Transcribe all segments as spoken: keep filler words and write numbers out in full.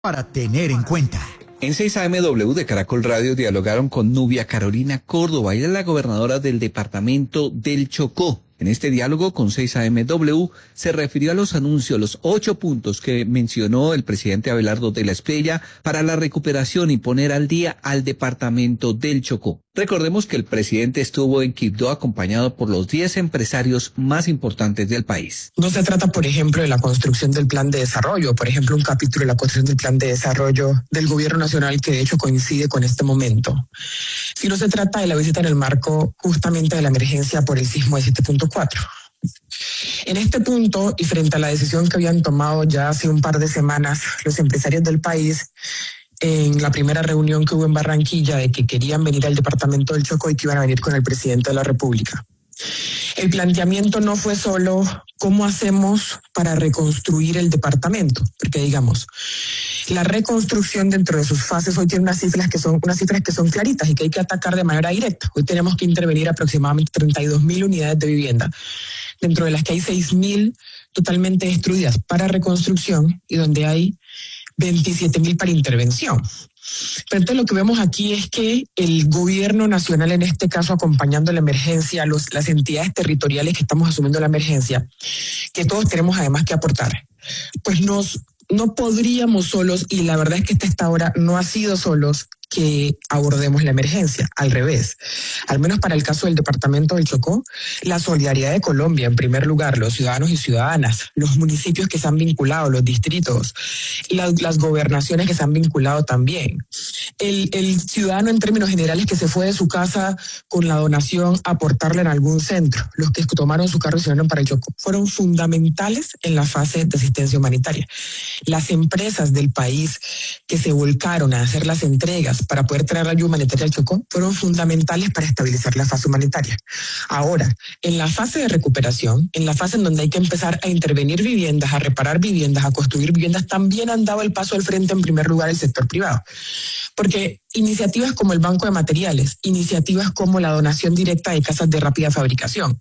Para tener en cuenta. En seis A M W de Caracol Radio dialogaron con Nubia Carolina Córdoba, ella es la gobernadora del departamento del Chocó. En este diálogo con seis A M W se refirió a los anuncios, los ocho puntos que mencionó el presidente Abelardo de la Espriella para la recuperación y poner al día al departamento del Chocó. Recordemos que el presidente estuvo en Quibdó acompañado por los diez empresarios más importantes del país. No se trata, por ejemplo, de la construcción del plan de desarrollo, por ejemplo, un capítulo de la construcción del plan de desarrollo del gobierno nacional que de hecho coincide con este momento, sino se trata de la visita en el marco justamente de la emergencia por el sismo de siete punto cuatro. En este punto, y frente a la decisión que habían tomado ya hace un par de semanas los empresarios del país, en la primera reunión que hubo en Barranquilla de que querían venir al departamento del Chocó y que iban a venir con el presidente de la República. El planteamiento no fue solo cómo hacemos para reconstruir el departamento, porque digamos, la reconstrucción dentro de sus fases hoy tiene unas cifras que son unas cifras que son claritas y que hay que atacar de manera directa. Hoy tenemos que intervenir aproximadamente treinta y dos mil unidades de vivienda, dentro de las que hay seis mil totalmente destruidas para reconstrucción y donde hay veintisiete mil para intervención. Pero entonces lo que vemos aquí es que el gobierno nacional, en este caso acompañando la emergencia, los, las entidades territoriales que estamos asumiendo la emergencia, que todos tenemos además que aportar, pues nos, no podríamos solos, y la verdad es que hasta ahora no ha sido solos, que abordemos la emergencia, al revés. Al menos para el caso del departamento del Chocó, la solidaridad de Colombia, en primer lugar, los ciudadanos y ciudadanas, los municipios que se han vinculado, los distritos, las, las gobernaciones que se han vinculado también. El, el ciudadano en términos generales que se fue de su casa con la donación a aportarle en algún centro, los que tomaron su carro y se vinieron para el Chocó, fueron fundamentales en la fase de asistencia humanitaria. Las empresas del país que se volcaron a hacer las entregas para poder traer ayuda humanitaria al Chocó fueron fundamentales para estabilizar la fase humanitaria. Ahora, en la fase de recuperación, en la fase en donde hay que empezar a intervenir viviendas, a reparar viviendas, a construir viviendas, también han dado el paso al frente en primer lugar el sector privado. Porque iniciativas como el Banco de Materiales, iniciativas como la donación directa de casas de rápida fabricación,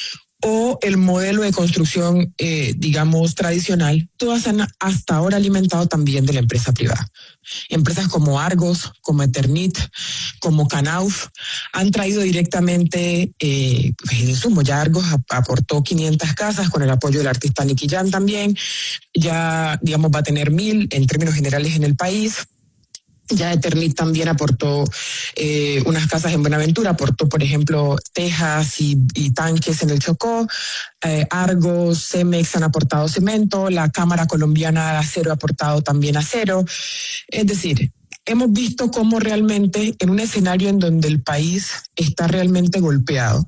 o el modelo de construcción, eh, digamos, tradicional, todas han hasta ahora alimentado también de la empresa privada. Empresas como Argos, como Eternit, como Canauf, han traído directamente eh, insumos. Ya Argos aportó quinientas casas con el apoyo del artista Nicky Jam también. Ya, digamos, va a tener mil en términos generales en el país. Ya Eternit también aportó eh, unas casas en Buenaventura, aportó, por ejemplo, tejas y, y tanques en el Chocó. Eh, Argos, Cemex han aportado cemento, la Cámara Colombiana de Acero ha aportado también acero. Es decir, hemos visto cómo realmente en un escenario en donde el país está realmente golpeado,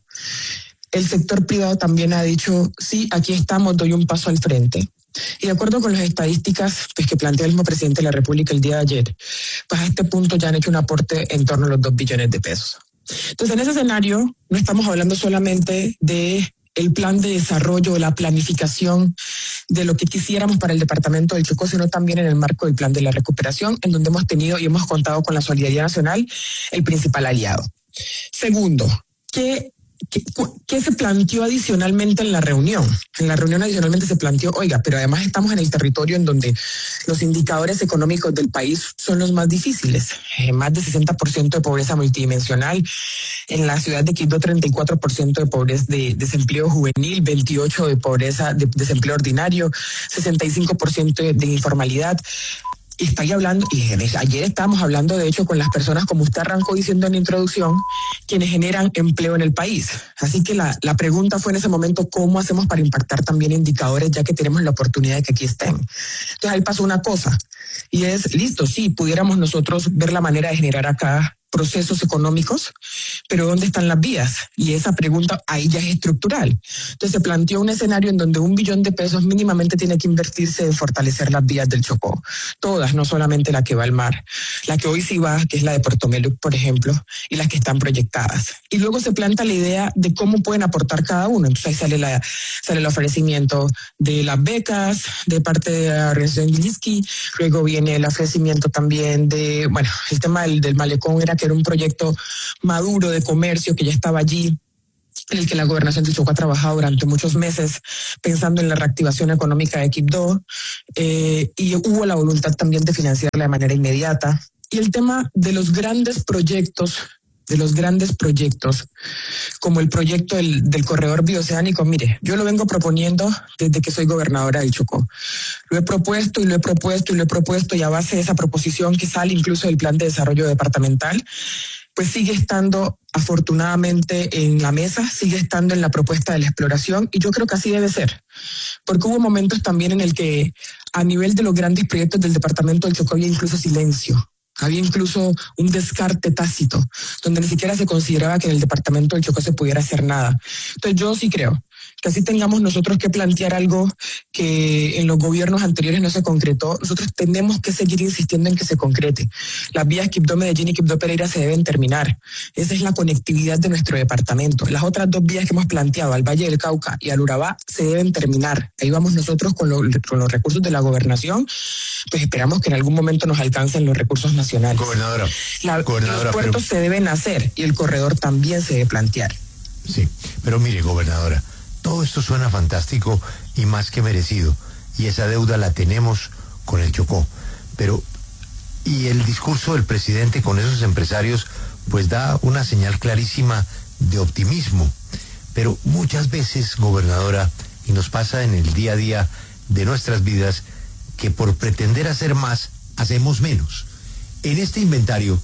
el sector privado también ha dicho, sí, aquí estamos, doy un paso al frente. Y de acuerdo con las estadísticas pues, que planteó el mismo presidente de la República el día de ayer, pues a este punto ya han hecho un aporte en torno a los dos billones de pesos. Entonces, en ese escenario, no estamos hablando solamente de el plan de desarrollo, la planificación de lo que quisiéramos para el departamento del Chocó, sino también en el marco del plan de la recuperación, en donde hemos tenido y hemos contado con la solidaridad nacional, el principal aliado. Segundo, ¿qué ¿Qué, ¿Qué se planteó adicionalmente en la reunión? En la reunión adicionalmente se planteó, oiga, pero además estamos en el territorio en donde los indicadores económicos del país son los más difíciles. Eh, más de sesenta por ciento de pobreza multidimensional. En la ciudad de Quibdó, treinta y cuatro por ciento de pobreza de desempleo juvenil, veintiocho por ciento de pobreza de desempleo ordinario, sesenta y cinco por ciento de, de informalidad. Y estoy hablando, y ayer estábamos hablando de hecho con las personas, como usted arrancó diciendo en la introducción, quienes generan empleo en el país. Así que la, la pregunta fue en ese momento, ¿cómo hacemos para impactar también indicadores ya que tenemos la oportunidad de que aquí estén? Entonces ahí pasó una cosa, y es, listo, sí, pudiéramos nosotros ver la manera de generar acá procesos económicos, pero ¿dónde están las vías? Y esa pregunta ahí ya es estructural. Entonces se planteó un escenario en donde un billón de pesos mínimamente tiene que invertirse en fortalecer las vías del Chocó. Todas, no solamente la que va al mar. La que hoy sí va, que es la de Puerto Meluc, por ejemplo, y las que están proyectadas. Y luego se plantea la idea de cómo pueden aportar cada uno. Entonces ahí sale, la, sale el ofrecimiento de las becas de parte de la organización Gilinski. Luego viene el ofrecimiento también de, bueno, el tema del, del malecón era que era un proyecto maduro de comercio que ya estaba allí. en el que la gobernación de Chocó ha trabajado durante muchos meses pensando en la reactivación económica de Quibdó, eh, y hubo la voluntad también de financiarla de manera inmediata. Y el tema de los grandes proyectos, de los grandes proyectos, como el proyecto del, del corredor bioceánico, mire, yo lo vengo proponiendo desde que soy gobernadora del Chocó. Lo he propuesto y lo he propuesto y lo he propuesto, y a base de esa proposición que sale incluso del plan de desarrollo departamental, pues sigue estando afortunadamente en la mesa, sigue estando en la propuesta de la exploración, y yo creo que así debe ser, porque hubo momentos también en el que a nivel de los grandes proyectos del departamento del Chocó había incluso silencio. Había incluso un descarte tácito, donde ni siquiera se consideraba que en el departamento del Chocó se pudiera hacer nada. Entonces yo sí creo que así tengamos nosotros que plantear algo que en los gobiernos anteriores no se concretó, nosotros tenemos que seguir insistiendo en que se concrete. Las vías Quibdó-Medellín y Quibdó-Pereira se deben terminar. Esa es la conectividad de nuestro departamento. Las otras dos vías que hemos planteado, al Valle del Cauca y al Urabá, se deben terminar. Ahí vamos nosotros con, lo, con los recursos de la gobernación, pues esperamos que en algún momento nos alcancen los recursos nacionales. Gobernadora, la, gobernadora los puertos pero... se deben hacer y el corredor también se debe plantear. Sí, pero mire, gobernadora, todo esto suena fantástico y más que merecido, y esa deuda la tenemos con el Chocó, pero y el discurso del presidente con esos empresarios pues da una señal clarísima de optimismo, pero muchas veces, gobernadora, y nos pasa en el día a día de nuestras vidas, que por pretender hacer más, hacemos menos. En este inventario,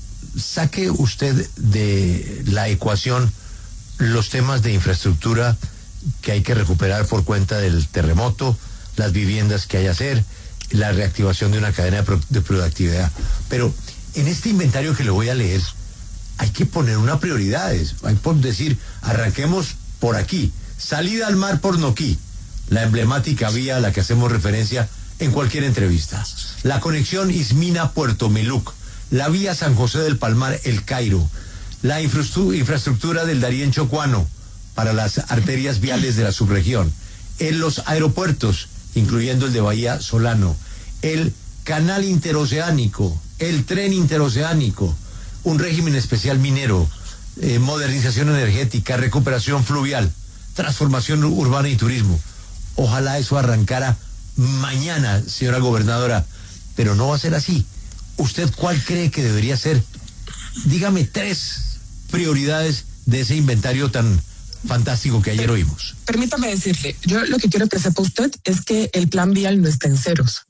saque usted de la ecuación los temas de infraestructura que hay que recuperar por cuenta del terremoto, las viviendas que hay que hacer, la reactivación de una cadena de, pro de productividad. Pero en este inventario que le voy a leer, hay que poner unas prioridades. Hay por decir, arranquemos por aquí. Salida al mar por Noquí, la emblemática vía a la que hacemos referencia en cualquier entrevista. La conexión Ismina-Puerto Meluc, la vía San José del Palmar, El Cairo, la infraestructura del Darién Chocuano para las arterias viales de la subregión, en los aeropuertos, incluyendo el de Bahía Solano, el canal interoceánico, el tren interoceánico, un régimen especial minero, eh, modernización energética, recuperación fluvial, transformación urbana y turismo. Ojalá eso arrancara mañana, señora gobernadora, pero no va a ser así. ¿Usted cuál cree que debería ser? Dígame tres prioridades de ese inventario tan fantástico que ayer oímos. Permítame decirle, yo lo que quiero que sepa usted es que el plan vial no está en ceros.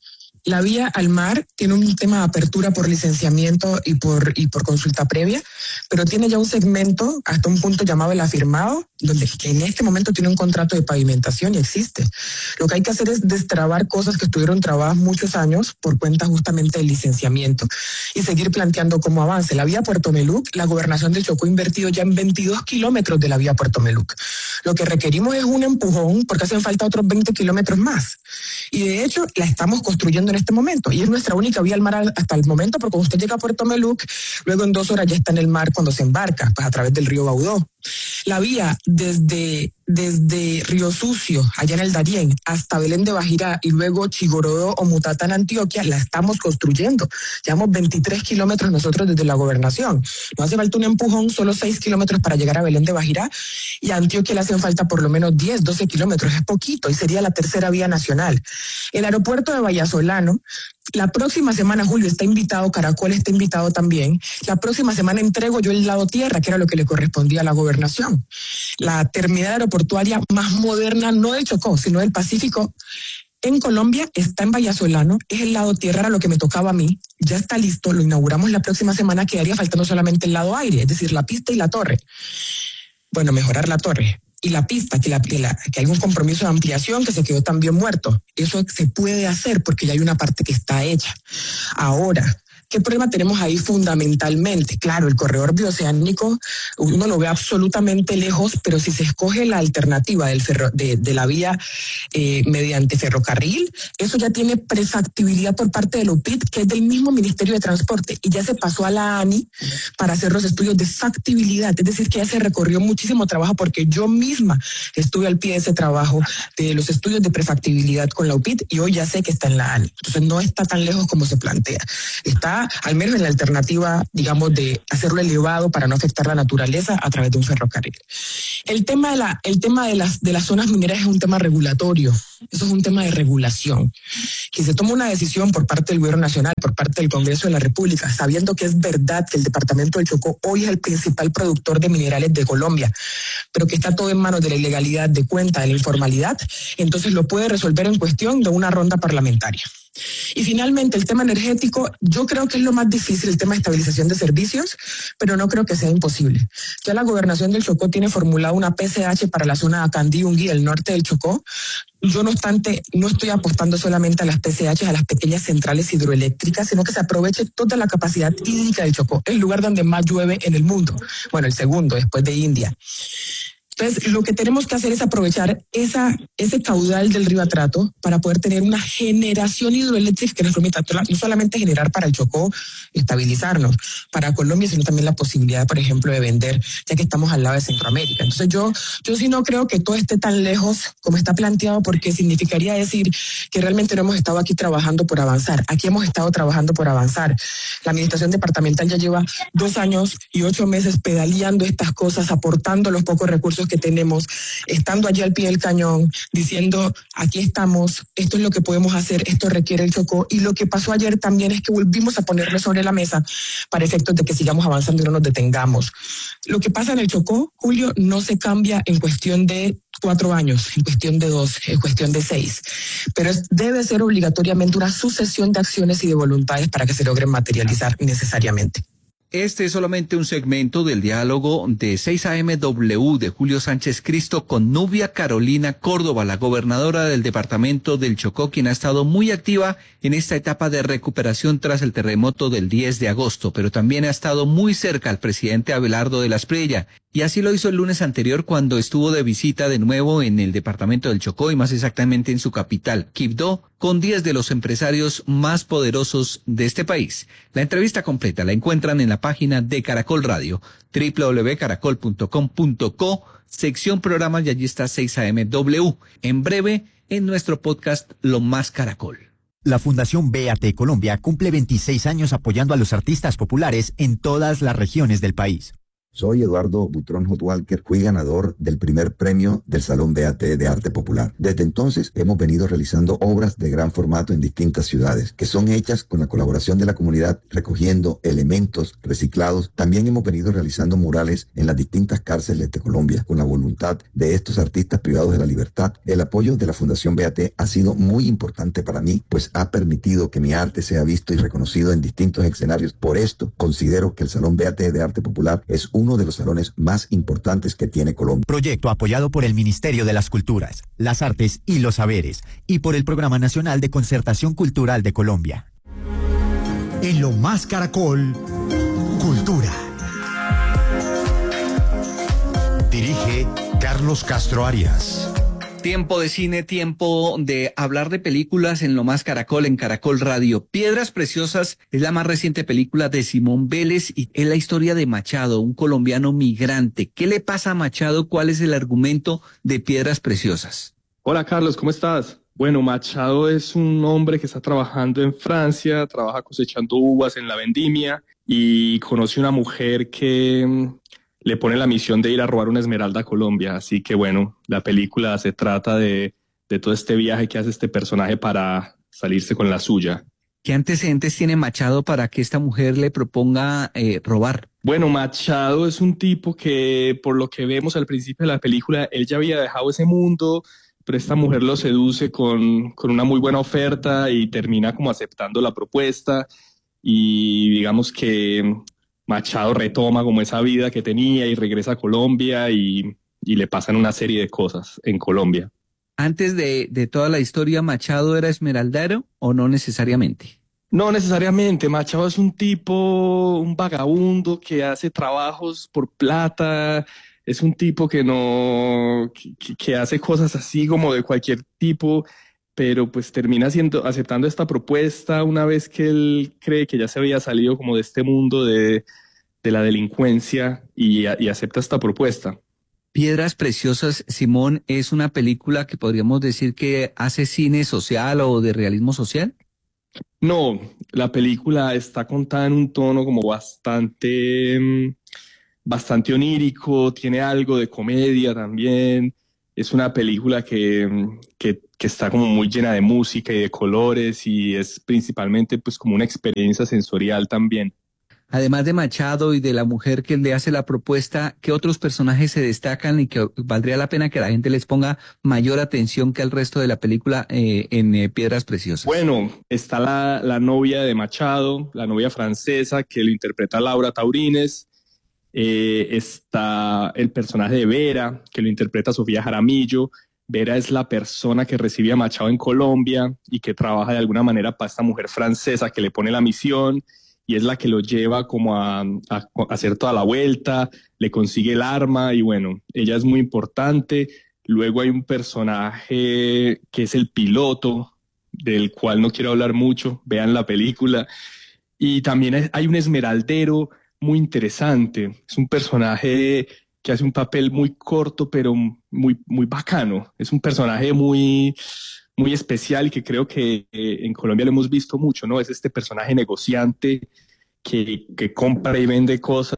La vía al mar tiene un tema de apertura por licenciamiento y por, y por consulta previa, pero tiene ya un segmento hasta un punto llamado el afirmado, donde que en este momento tiene un contrato de pavimentación y existe. Lo que hay que hacer es destrabar cosas que estuvieron trabadas muchos años por cuenta justamente del licenciamiento y seguir planteando cómo avance. La vía Puerto Meluc, la gobernación del Chocó ha invertido ya en veintidós kilómetros de la vía Puerto Meluc. Lo que requerimos es un empujón porque hacen falta otros veinte kilómetros más. Y de hecho la estamos construyendo en este momento y es nuestra única vía al mar hasta el momento, porque cuando usted llega a Puerto Meluc, luego en dos horas ya está en el mar cuando se embarca, pues a través del río Baudó. La vía desde, desde Río Sucio, allá en el Darién, hasta Belén de Bajirá y luego Chigorodó o Mutatá en Antioquia, la estamos construyendo. Llevamos veintitrés kilómetros nosotros desde la gobernación. Nos hace falta un empujón, solo seis kilómetros para llegar a Belén de Bajirá, y a Antioquia le hacen falta por lo menos diez, doce kilómetros, es poquito, y sería la tercera vía nacional. El aeropuerto de Vallasolano, la próxima semana, Julio, está invitado, Caracol está invitado también. La próxima semana entrego yo el lado tierra, que era lo que le correspondía a la gobernación. La terminal aeroportuaria más moderna, no del Chocó, sino del Pacífico, en Colombia, está en Vallasolano, es el lado tierra, era lo que me tocaba a mí. Ya está listo, lo inauguramos la próxima semana, quedaría faltando solamente el lado aire, es decir, la pista y la torre. Bueno, mejorar la torre. Y la pista, que, la, que, la, que hay un compromiso de ampliación que se quedó también muerto. Eso se puede hacer porque ya hay una parte que está hecha. Ahora, ¿qué problema tenemos ahí fundamentalmente? Claro, el corredor bioceánico, uno lo ve absolutamente lejos, pero si se escoge la alternativa del ferro, de, de la vía eh, mediante ferrocarril, eso ya tiene prefactibilidad por parte del U P I T, que es del mismo Ministerio de Transporte, y ya se pasó a la A N I para hacer los estudios de factibilidad, es decir, que ya se recorrió muchísimo trabajo, porque yo misma estuve al pie de ese trabajo de los estudios de prefactibilidad con la U P I T, y hoy ya sé que está en la A N I. Entonces no está tan lejos como se plantea. Está está al menos en la alternativa, digamos, de hacerlo elevado para no afectar la naturaleza a través de un ferrocarril. El tema de la, el tema de las, de las zonas mineras es un tema regulatorio, eso es un tema de regulación. Que se toma una decisión por parte del Gobierno Nacional, por parte del Congreso de la República, sabiendo que es verdad que el departamento del Chocó hoy es el principal productor de minerales de Colombia, pero que está todo en manos de la ilegalidad, de cuenta, de la informalidad, entonces lo puede resolver en cuestión de una ronda parlamentaria. Y finalmente, el tema energético, yo creo que es lo más difícil, el tema de estabilización de servicios, pero no creo que sea imposible. Ya la Gobernación del Chocó tiene formulada una P C H para la zona de Candí-Unguí, el norte del Chocó. Yo, no obstante, no estoy apostando solamente a las P C H, a las pequeñas centrales hidroeléctricas, sino que se aproveche toda la capacidad hídrica del Chocó, el lugar donde más llueve en el mundo. Bueno, el segundo, después de India. Entonces, lo que tenemos que hacer es aprovechar esa, ese caudal del río Atrato para poder tener una generación hidroeléctrica que nos permita no solamente generar para el Chocó, estabilizarnos para Colombia, sino también la posibilidad, por ejemplo, de vender, ya que estamos al lado de Centroamérica. Entonces, yo, yo sí no creo que todo esté tan lejos como está planteado, porque significaría decir que realmente no hemos estado aquí trabajando por avanzar. Aquí hemos estado trabajando por avanzar. La administración departamental ya lleva dos años y ocho meses pedaleando estas cosas, aportando los pocos recursos que tenemos, estando allí al pie del cañón, diciendo, aquí estamos, esto es lo que podemos hacer, esto requiere el Chocó. Y lo que pasó ayer también es que volvimos a ponerlo sobre la mesa para efectos de que sigamos avanzando y no nos detengamos. Lo que pasa en el Chocó, Julio, no se cambia en cuestión de cuatro años, en cuestión de dos, en cuestión de seis. Pero es, debe ser obligatoriamente una sucesión de acciones y de voluntades para que se logren materializar necesariamente. Este es solamente un segmento del diálogo de seis A M W de Julio Sánchez Cristo con Nubia Carolina Córdoba, la gobernadora del departamento del Chocó, quien ha estado muy activa en esta etapa de recuperación tras el terremoto del diez de agosto, pero también ha estado muy cerca al presidente Abelardo de la Espriella. Y así lo hizo el lunes anterior cuando estuvo de visita de nuevo en el departamento del Chocó y más exactamente en su capital, Quibdó, con diez de los empresarios más poderosos de este país. La entrevista completa la encuentran en la página de Caracol Radio, doble u doble u doble u punto caracol punto com punto co, sección programas, y allí está seis A M W. En breve, en nuestro podcast Lo Más Caracol. La Fundación B A T Colombia cumple veintiséis años apoyando a los artistas populares en todas las regiones del país. Soy Eduardo Butrón Hotwalker, fui ganador del primer premio del Salón B A T de Arte Popular. Desde entonces hemos venido realizando obras de gran formato en distintas ciudades, que son hechas con la colaboración de la comunidad, recogiendo elementos reciclados. También hemos venido realizando murales en las distintas cárceles de Colombia, con la voluntad de estos artistas privados de la libertad. El apoyo de la Fundación B A T ha sido muy importante para mí, pues ha permitido que mi arte sea visto y reconocido en distintos escenarios. Por esto, considero que el Salón B A T de Arte Popular es un uno de los salones más importantes que tiene Colombia. Proyecto apoyado por el Ministerio de las Culturas, las Artes y los Saberes y por el Programa Nacional de Concertación Cultural de Colombia. En Lo Más Caracol, Cultura. Dirige Carlos Castro Arias. Tiempo de cine, tiempo de hablar de películas en Lo Más Caracol, en Caracol Radio. Piedras Preciosas es la más reciente película de Simón Vélez y es la historia de Machado, un colombiano migrante. ¿Qué le pasa a Machado? ¿Cuál es el argumento de Piedras Preciosas? Hola Carlos, ¿cómo estás? Bueno, Machado es un hombre que está trabajando en Francia, trabaja cosechando uvas en la vendimia y conoce una mujer que le pone la misión de ir a robar una esmeralda a Colombia. Así que bueno, la película se trata de, de todo este viaje que hace este personaje para salirse con la suya. ¿Qué antecedentes tiene Machado para que esta mujer le proponga eh, robar? Bueno, Machado es un tipo que, por lo que vemos al principio de la película, él ya había dejado ese mundo, pero esta mujer lo seduce con, con una muy buena oferta y termina como aceptando la propuesta. Y digamos que Machado retoma como esa vida que tenía y regresa a Colombia y, y le pasan una serie de cosas en Colombia. Antes de, de toda la historia, ¿Machado era esmeraldero o no necesariamente? No necesariamente. Machado es un tipo, un vagabundo que hace trabajos por plata. Es un tipo que no, que, que hace cosas así como de cualquier tipo, pero pues termina siendo, aceptando esta propuesta una vez que él cree que ya se había salido como de este mundo de, de la delincuencia y, y acepta esta propuesta. Piedras Preciosas, Simón, es una película que podríamos decir que hace cine social o de realismo social. No, la película está contada en un tono como bastante, mm, bastante onírico, tiene algo de comedia también. Es una película que, mm, que, que está como muy llena de música y de colores y es principalmente pues como una experiencia sensorial también. Además de Machado y de la mujer que le hace la propuesta, ¿qué otros personajes se destacan y que valdría la pena que la gente les ponga mayor atención que al resto de la película eh, en eh, Piedras Preciosas? Bueno, está la, la novia de Machado, la novia francesa que lo interpreta Laura Taurines. Eh, está el personaje de Vera, que lo interpreta Sofía Jaramillo. Vera es la persona que recibe a Machado en Colombia y que trabaja de alguna manera para esta mujer francesa que le pone la misión y es la que lo lleva como a, a, a hacer toda la vuelta, le consigue el arma y bueno, ella es muy importante. Luego hay un personaje que es el piloto, del cual no quiero hablar mucho, vean la película. Y también hay un esmeraldero muy interesante. Es un personaje que hace un papel muy corto, pero muy, muy bacano. Es un personaje muy, muy especial y que creo que eh, en Colombia lo hemos visto mucho, ¿no? Es este personaje negociante que, que compra y vende cosas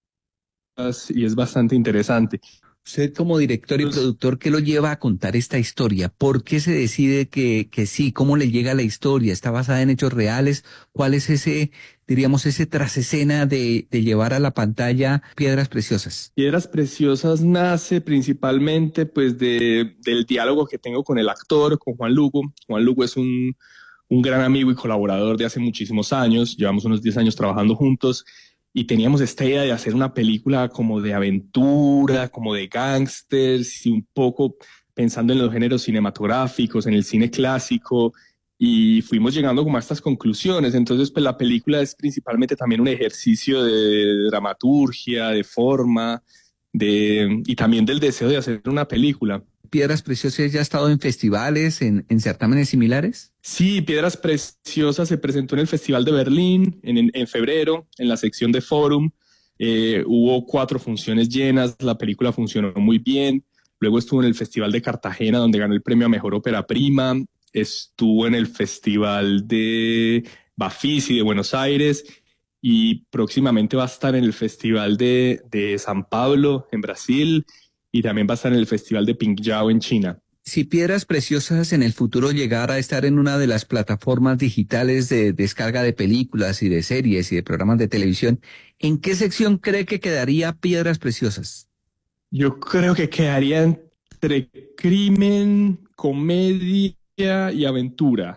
y es bastante interesante. Usted como director y productor, ¿qué lo lleva a contar esta historia? ¿Por qué se decide que, que sí? ¿Cómo le llega la historia? ¿Está basada en hechos reales? ¿Cuál es ese, diríamos, ese trasescena de, de llevar a la pantalla Piedras Preciosas? Piedras Preciosas nace principalmente pues de, del diálogo que tengo con el actor, con Juan Lugo. Juan Lugo es un, un gran amigo y colaborador de hace muchísimos años, llevamos unos diez años trabajando juntos y teníamos esta idea de hacer una película como de aventura, como de gángsters y un poco pensando en los géneros cinematográficos, en el cine clásico y fuimos llegando como a estas conclusiones. Entonces, pues la película es principalmente también un ejercicio de dramaturgia, de forma, de, y también del deseo de hacer una película. ¿Piedras Preciosas ya ha estado en festivales, en, en certámenes similares? Sí, Piedras Preciosas se presentó en el Festival de Berlín en, en, en febrero, en la sección de Forum. Eh, hubo cuatro funciones llenas, la película funcionó muy bien. Luego estuvo en el Festival de Cartagena, donde ganó el premio a Mejor Ópera Prima. Estuvo en el Festival de Bafisi de Buenos Aires y próximamente va a estar en el Festival de, de San Pablo en Brasil y también va a estar en el Festival de Pingzhou en China. Si Piedras Preciosas en el futuro llegara a estar en una de las plataformas digitales de descarga de películas y de series y de programas de televisión, ¿en qué sección cree que quedaría Piedras Preciosas? Yo creo que quedaría entre crimen, comedia y aventura.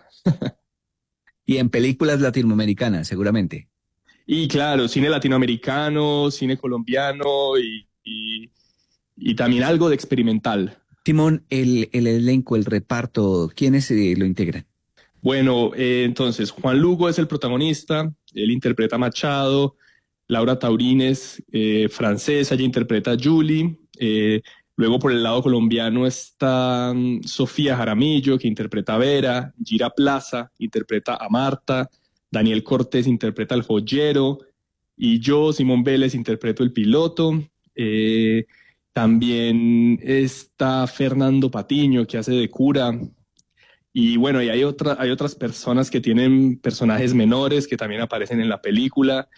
Y en películas latinoamericanas, seguramente. Y claro, cine latinoamericano, cine colombiano y, y, y también algo de experimental. Simón, el, el elenco, el reparto, ¿quiénes eh, lo integran? Bueno, eh, entonces Juan Lugo es el protagonista, él interpreta a Machado, Laura Taurines, eh, francesa, ella interpreta a Julie. Eh, luego por el lado colombiano está um, Sofía Jaramillo, que interpreta a Vera, Gira Plaza interpreta a Marta, Daniel Cortés interpreta al joyero y yo, Simón Vélez, interpreto el piloto. Eh, también está Fernando Patiño, que hace de cura. Y bueno, y hay, otra, hay otras personas que tienen personajes menores que también aparecen en la película.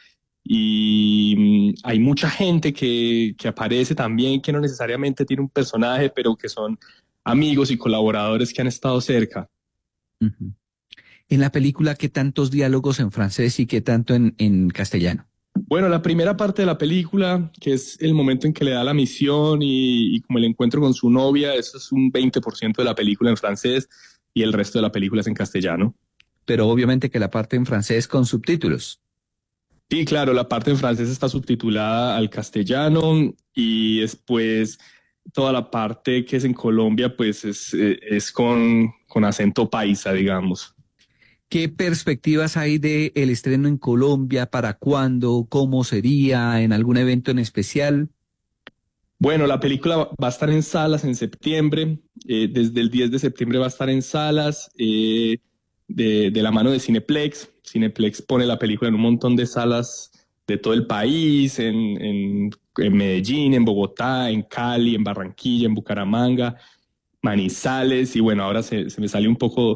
Y mm, hay mucha gente que, que aparece también, que no necesariamente tiene un personaje, pero que son amigos y colaboradores que han estado cerca. Uh-huh. En la película, ¿qué tantos diálogos en francés y qué tanto en, en castellano? Bueno, la primera parte de la película, que es el momento en que le da la misión y, y como el encuentro con su novia, eso es un veinte por ciento de la película en francés y el resto de la película es en castellano. Pero obviamente que la parte en francés con subtítulos. Sí, claro, la parte en francés está subtitulada al castellano y después toda la parte que es en Colombia pues es, es con, con acento paisa, digamos. ¿Qué perspectivas hay de el estreno en Colombia? ¿Para cuándo? ¿Cómo sería? ¿En algún evento en especial? Bueno, la película va a estar en salas en septiembre. Eh, desde el diez de septiembre va a estar en salas eh, de, de la mano de Cineplex. Cineplex pone la película en un montón de salas de todo el país, en, en, en Medellín, en Bogotá, en Cali, en Barranquilla, en Bucaramanga, Manizales. Y bueno, ahora se, se me sale un poco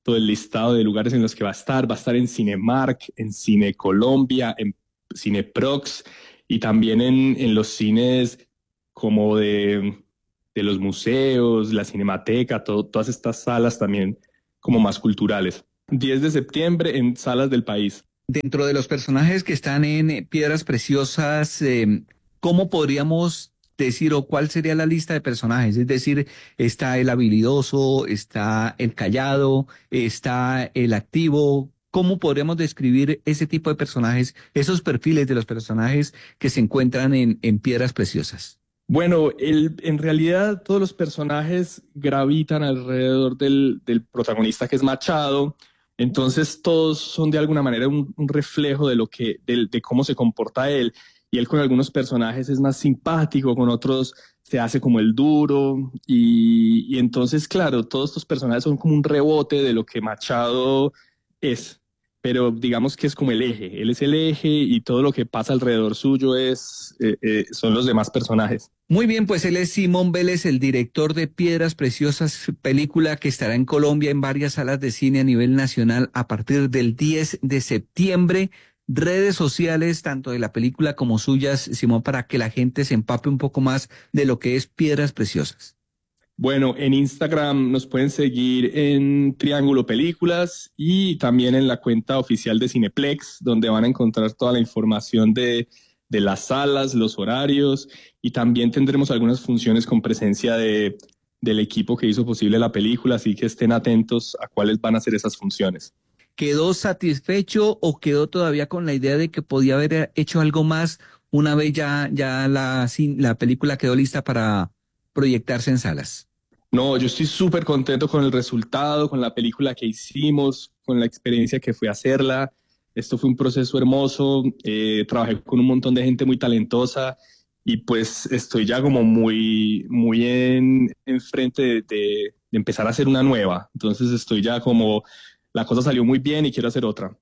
todo el listado de lugares en los que va a estar. Va a estar en Cinemark, en Cine Colombia, en Cineprox y también en, en los cines como de, de los museos, la Cinemateca, todo, todas estas salas también como más culturales. diez de septiembre en salas del país. Dentro de los personajes que están en Piedras Preciosas, eh, ¿cómo podríamos decir o cuál sería la lista de personajes? Es decir, está el habilidoso, está el callado, está el activo. ¿Cómo podríamos describir ese tipo de personajes, esos perfiles de los personajes que se encuentran en, en Piedras Preciosas? Bueno, el, en realidad todos los personajes gravitan alrededor del, del protagonista, que es Machado. Entonces todos son de alguna manera un, un reflejo de lo que, de, de cómo se comporta él. Y él con algunos personajes es más simpático, con otros se hace como el duro. Y, y entonces, claro, todos estos personajes son como un rebote de lo que Machado es. Pero digamos que es como el eje. Él es el eje y todo lo que pasa alrededor suyo es, eh, eh, son los demás personajes. Muy bien, pues él es Simón Vélez, el director de Piedras Preciosas, película que estará en Colombia en varias salas de cine a nivel nacional a partir del diez de septiembre. Redes sociales, tanto de la película como suyas, Simón, para que la gente se empape un poco más de lo que es Piedras Preciosas. Bueno, en Instagram nos pueden seguir en Triángulo Películas y también en la cuenta oficial de Cineplex, donde van a encontrar toda la información de, de las salas, los horarios, y también tendremos algunas funciones con presencia de, del equipo que hizo posible la película, así que estén atentos a cuáles van a ser esas funciones. ¿Quedó satisfecho o quedó todavía con la idea de que podía haber hecho algo más una vez ya, ya la, la película quedó lista para proyectarse en salas? No, yo estoy súper contento con el resultado, con la película que hicimos, con la experiencia que fue hacerla. Esto fue un proceso hermoso, eh, trabajé con un montón de gente muy talentosa y pues estoy ya como muy, muy en, en frente de, de, de empezar a hacer una nueva. Entonces estoy ya como, la cosa salió muy bien y quiero hacer otra.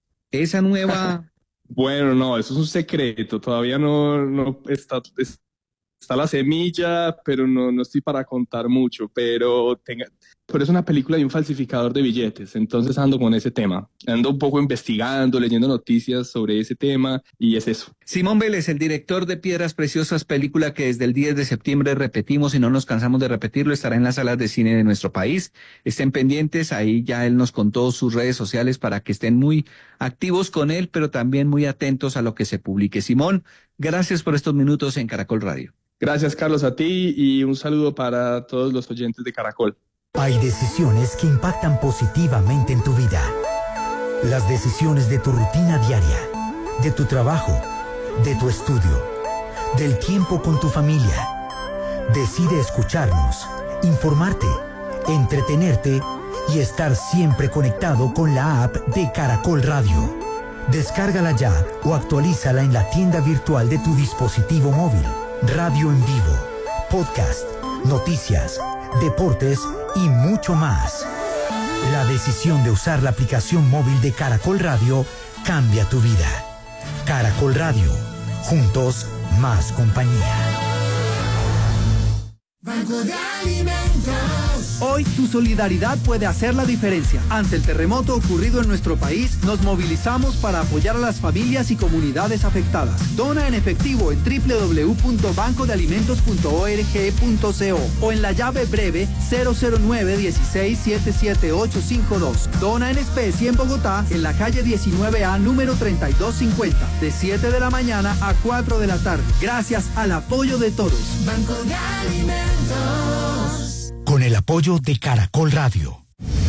Esa nueva... Bueno, no, eso es un secreto, todavía no, no está... Es, Está la semilla, pero no, no estoy para contar mucho, pero, tenga, pero es una película de un falsificador de billetes, entonces ando con ese tema. Ando un poco investigando, leyendo noticias sobre ese tema y es eso. Simón Vélez, el director de Piedras Preciosas, película que desde el diez de septiembre repetimos y no nos cansamos de repetirlo, estará en las salas de cine de nuestro país. Estén pendientes, ahí ya él nos contó sus redes sociales para que estén muy activos con él, pero también muy atentos a lo que se publique. Simón, gracias por estos minutos en Caracol Radio. Gracias, Carlos, a ti y un saludo para todos los oyentes de Caracol. Hay decisiones que impactan positivamente en tu vida. Las decisiones de tu rutina diaria, de tu trabajo, de tu estudio, del tiempo con tu familia. Decide escucharnos, informarte, entretenerte y estar siempre conectado con la app de Caracol Radio. Descárgala ya o actualízala en la tienda virtual de tu dispositivo móvil. Radio en vivo, podcast, noticias, deportes y mucho más. La decisión de usar la aplicación móvil de Caracol Radio cambia tu vida. Caracol Radio, juntos más compañía. Banco de Alimentos. Hoy tu solidaridad puede hacer la diferencia. Ante el terremoto ocurrido en nuestro país, nos movilizamos para apoyar a las familias y comunidades afectadas. Dona en efectivo en doble u doble u doble u punto banco de alimentos punto org punto co o en la llave breve cero cero nueve uno seis siete siete ocho cinco dos. Dona en especie en Bogotá, en la calle diecinueve A, número treinta y dos cincuenta, de siete de la mañana a cuatro de la tarde. Gracias al apoyo de todos. Banco de Alimentos. Con el apoyo de Caracol Radio.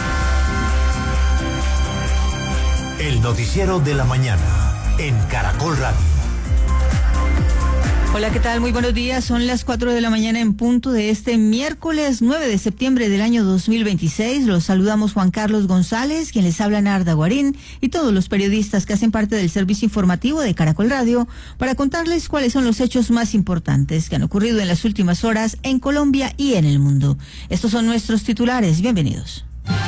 El noticiero de la mañana en Caracol Radio. Hola, ¿qué tal? Muy buenos días. Son las cuatro de la mañana en punto de este miércoles nueve de septiembre del año dos mil veintiséis. Los saludamos Juan Carlos González, quien les habla Narda Guarín, y todos los periodistas que hacen parte del servicio informativo de Caracol Radio para contarles cuáles son los hechos más importantes que han ocurrido en las últimas horas en Colombia y en el mundo. Estos son nuestros titulares. Bienvenidos.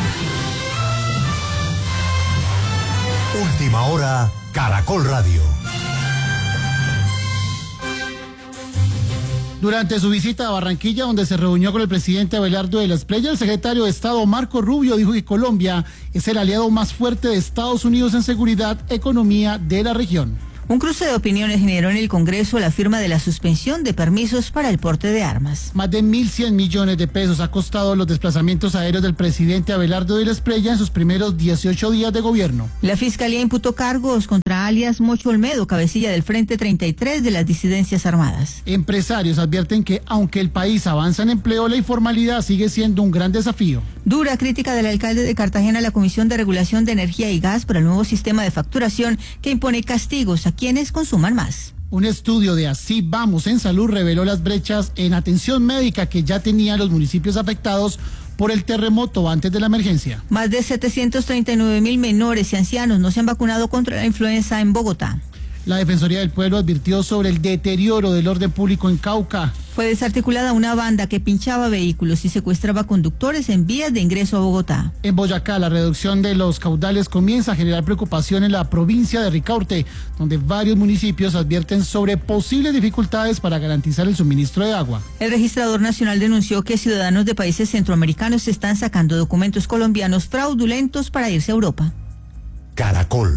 Última hora, Caracol Radio. Durante su visita a Barranquilla, donde se reunió con el presidente Abelardo de la Espriella, el secretario de Estado Marco Rubio dijo que Colombia es el aliado más fuerte de Estados Unidos en seguridad, economía de la región. Un cruce de opiniones generó en el Congreso la firma de la suspensión de permisos para el porte de armas. Más de mil cien millones de pesos ha costado los desplazamientos aéreos del presidente Abelardo de la Espriella en sus primeros dieciocho días de gobierno. La Fiscalía imputó cargos contra alias Mocho Olmedo, cabecilla del Frente treinta y tres de las disidencias armadas. Empresarios advierten que aunque el país avanza en empleo, la informalidad sigue siendo un gran desafío. Dura crítica del alcalde de Cartagena a la Comisión de Regulación de Energía y Gas para el nuevo sistema de facturación que impone castigos a quienes consuman más. Un estudio de Así Vamos en Salud reveló las brechas en atención médica que ya tenían los municipios afectados por el terremoto antes de la emergencia. Más de setecientos treinta y nueve mil menores y ancianos no se han vacunado contra la influenza en Bogotá. La Defensoría del Pueblo advirtió sobre el deterioro del orden público en Cauca. Fue desarticulada una banda que pinchaba vehículos y secuestraba conductores en vías de ingreso a Bogotá. En Boyacá, la reducción de los caudales comienza a generar preocupación en la provincia de Ricaurte, donde varios municipios advierten sobre posibles dificultades para garantizar el suministro de agua. El registrador nacional denunció que ciudadanos de países centroamericanos están sacando documentos colombianos fraudulentos para irse a Europa. Caracol.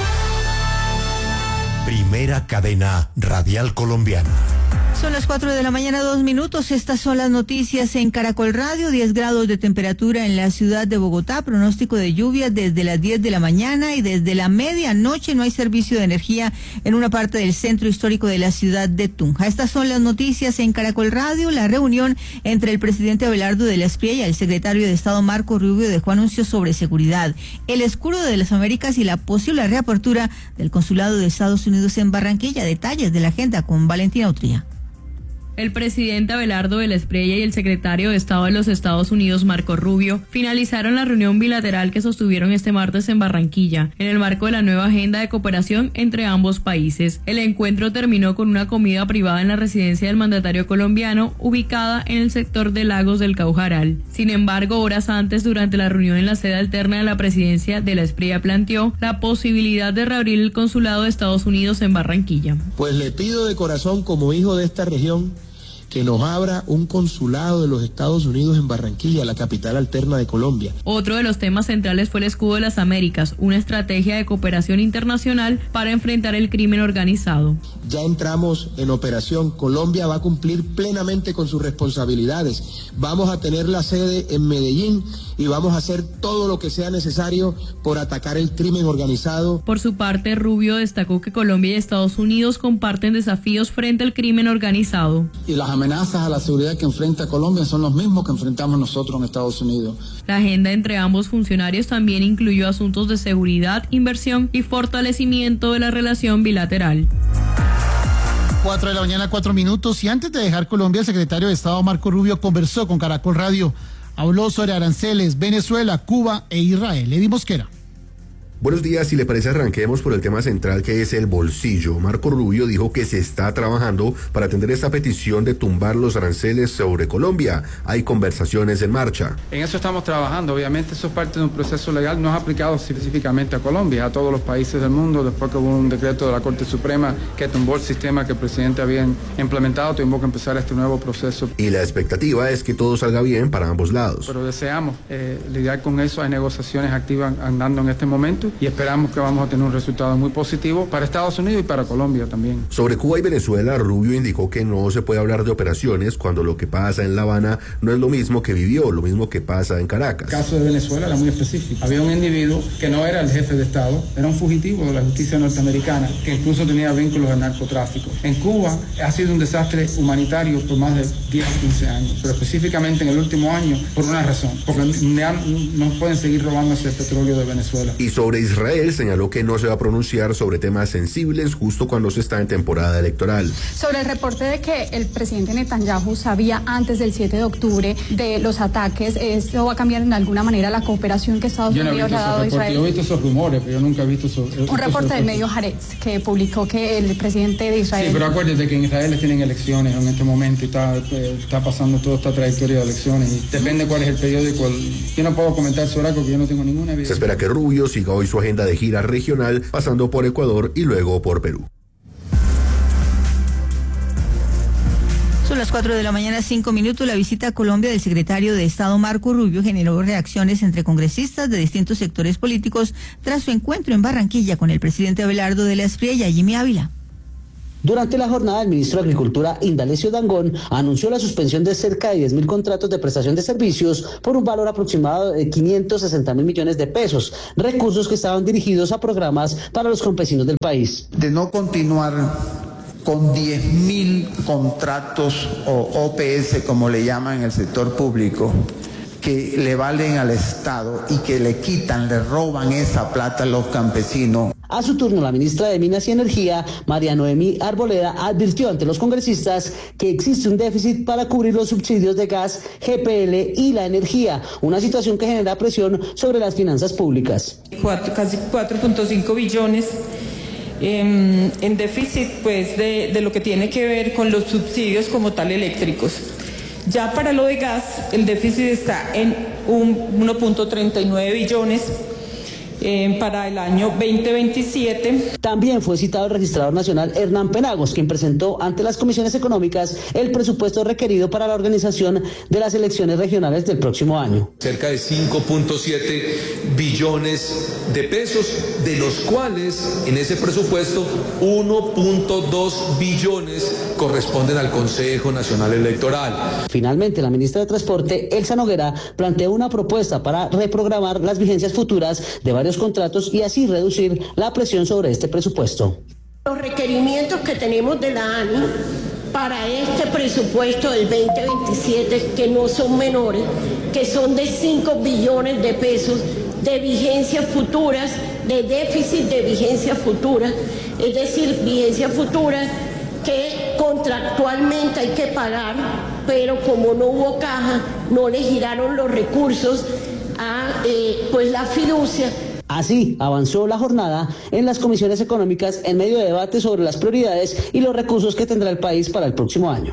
Primera cadena radial colombiana. Son las cuatro de la mañana, dos minutos. Estas son las noticias en Caracol Radio. diez grados de temperatura en la ciudad de Bogotá. Pronóstico de lluvia desde las diez de la mañana y desde la medianoche no hay servicio de energía en una parte del centro histórico de la ciudad de Tunja. Estas son las noticias en Caracol Radio. La reunión entre el presidente Abelardo de la Espriella y el secretario de Estado Marco Rubio dejó anuncios sobre seguridad, el escudo de las Américas y la posible reapertura del consulado de Estados Unidos en Barranquilla. Detalles de la agenda con Valentina Utría. El presidente Abelardo de la Espriella y el secretario de Estado de los Estados Unidos, Marco Rubio, finalizaron la reunión bilateral que sostuvieron este martes en Barranquilla, en el marco de la nueva agenda de cooperación entre ambos países. El encuentro terminó con una comida privada en la residencia del mandatario colombiano, ubicada en el sector de Lagos del Caujaral. Sin embargo, horas antes, durante la reunión en la sede alterna de la presidencia de la Espriella, planteó la posibilidad de reabrir el consulado de Estados Unidos en Barranquilla. Pues le pido de corazón, como hijo de esta región, que nos abra un consulado de los Estados Unidos en Barranquilla, la capital alterna de Colombia. Otro de los temas centrales fue el escudo de las Américas, una estrategia de cooperación internacional para enfrentar el crimen organizado. Ya entramos en operación, Colombia va a cumplir plenamente con sus responsabilidades. Vamos a tener la sede en Medellín y vamos a hacer todo lo que sea necesario por atacar el crimen organizado. Por su parte, Rubio destacó que Colombia y Estados Unidos comparten desafíos frente al crimen organizado. Y las amenazas a la seguridad que enfrenta Colombia son los mismos que enfrentamos nosotros en Estados Unidos. La agenda entre ambos funcionarios también incluyó asuntos de seguridad, inversión y fortalecimiento de la relación bilateral. Cuatro de la mañana, cuatro minutos. Y antes de dejar Colombia, el secretario de Estado Marco Rubio conversó con Caracol Radio. Habló sobre aranceles, Venezuela, Cuba e Israel. Eddie Mosquera. Buenos días, si le parece arranquemos por el tema central que es el bolsillo. Marco Rubio dijo que se está trabajando para atender esta petición de tumbar los aranceles sobre Colombia. Hay conversaciones en marcha. En eso estamos trabajando, obviamente eso es parte de un proceso legal, no es aplicado específicamente a Colombia, a todos los países del mundo. Después que hubo un decreto de la Corte Suprema que tumbó el sistema que el presidente había implementado, tuvimos que empezar este nuevo proceso. Y la expectativa es que todo salga bien para ambos lados. Pero deseamos eh, lidiar con eso, hay negociaciones activas andando en este momento y esperamos que vamos a tener un resultado muy positivo para Estados Unidos y para Colombia también. Sobre Cuba y Venezuela, Rubio indicó que no se puede hablar de operaciones cuando lo que pasa en La Habana no es lo mismo que vivió, lo mismo que pasa en Caracas. El caso de Venezuela era muy específico. Había un individuo que no era el jefe de Estado, era un fugitivo de la justicia norteamericana, que incluso tenía vínculos al narcotráfico. En Cuba ha sido un desastre humanitario por más de diez, quince años, pero específicamente en el último año por una razón, porque no pueden seguir robándose el petróleo de Venezuela. Y sobre Israel señaló que no se va a pronunciar sobre temas sensibles justo cuando se está en temporada electoral. Sobre el reporte de que el presidente Netanyahu sabía antes del siete de octubre de los ataques, ¿esto va a cambiar en alguna manera la cooperación que Estados yo no Unidos le ha dado a Israel? Yo he visto esos rumores, pero yo nunca he visto esos... Un reporte del medio Haaretz que publicó que el presidente de Israel... Sí, pero acuérdate que en Israel tienen elecciones en este momento y está, está pasando toda esta trayectoria de elecciones y depende cuál es el periódico. Yo no puedo comentar sobre algo porque yo no tengo ninguna evidencia. Se espera que Rubio siga hoy su agenda de gira regional, pasando por Ecuador y luego por Perú. Son Son las cuatro de la mañana, cinco minutos. La visita a Colombia del secretario de Estado Marco Rubio generó reacciones entre congresistas de distintos sectores políticos tras su encuentro en Barranquilla con el presidente Abelardo de la Espriella. Jimmy Ávila. Durante la jornada, el ministro de Agricultura, Indalecio Dangond, anunció la suspensión de cerca de diez mil contratos de prestación de servicios por un valor aproximado de quinientos sesenta mil millones de pesos, recursos que estaban dirigidos a programas para los campesinos del país. De no continuar con diez mil contratos o O P S, como le llaman en el sector público, que le valen al Estado y que le quitan, le roban esa plata a los campesinos. A su turno, la ministra de Minas y Energía, María Noemí Arboleda, advirtió ante los congresistas que existe un déficit para cubrir los subsidios de gas, G P L y la energía, una situación que genera presión sobre las finanzas públicas. Cuatro, casi cuatro punto cinco billones eh, en déficit pues de, de lo que tiene que ver con los subsidios como tal eléctricos. Ya para lo de gas, el déficit está en uno punto treinta y nueve billones. Eh, para el año veinte veintisiete. También fue citado el registrador nacional Hernán Penagos, quien presentó ante las comisiones económicas el presupuesto requerido para la organización de las elecciones regionales del próximo año. Cerca de cinco punto siete billones de pesos, de los cuales en ese presupuesto uno punto dos billones corresponden al Consejo Nacional Electoral. Finalmente, la ministra de Transporte, Elsa Noguera, planteó una propuesta para reprogramar las vigencias futuras de varios contratos y así reducir la presión sobre este presupuesto. Los requerimientos que tenemos de la A N I para este presupuesto del veinte veintisiete, que no son menores, que son de cinco billones de pesos de vigencias futuras, de déficit de vigencias futuras, es decir, vigencias futuras que contractualmente hay que pagar, pero como no hubo caja, no le giraron los recursos a eh, pues la fiducia. Así avanzó la jornada en las comisiones económicas en medio de debate sobre las prioridades y los recursos que tendrá el país para el próximo año.